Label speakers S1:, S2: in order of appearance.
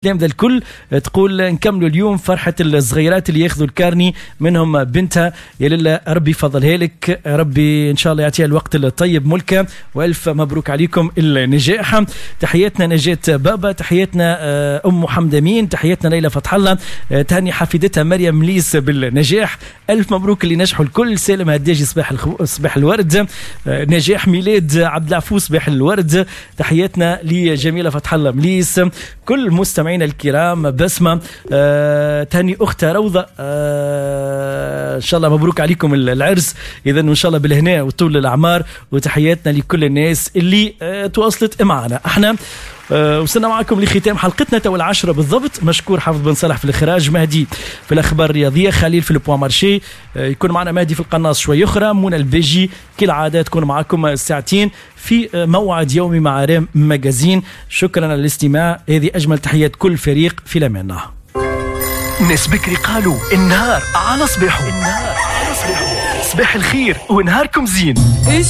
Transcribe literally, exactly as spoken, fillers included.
S1: الكلام ذا الكل. تقول نكملوا اليوم فرحة الصغيرات اللي ياخذوا الكارني منهم بنتها، يا لله ربي فضلها لك، ربي إن شاء الله يعطيها الوقت الطيب ملكة، وألف مبروك عليكم النجاح. تحياتنا نجاة بابا، تحياتنا أم محمد أمين، تحياتنا ليلى فتح الله، تهني حفيدتها مريم ليس بالنجاح، ألف مبروك اللي نجحوا الكل. سالم هداجي صباح الخو... صباح الورد، نجاح ميلاد عبد العفو صباح الورد، تحياتنا لجميلة فتح الله مليس، كل مستمعين الكرام. بسمة آه، تاني أختها روضة، آه، إن شاء الله مبروك عليكم العرس، إذن إن شاء الله بالهناء وطول الأعمار، وتحياتنا لكل الناس اللي آه، تواصلت معنا. احنا أه وصلنا معكم لختام حلقتنا تو العشرة بالضبط. مشكور حافظ بن صالح في الإخراج، مهدي في الأخبار الرياضية، خليل في البوان مارشي، أه يكون معنا مهدي في القناص شوي أخرى، منى البيجي كالعادة تكون معكم ساعتين في موعد يومي مع رام ماجازين. شكرا على الاستماع، هذه أجمل تحيات كل فريق في الأمان.
S2: ناس بكري قالوا النهار على صباحه، النهار على صباحه، صباح الخير ونهاركم زين.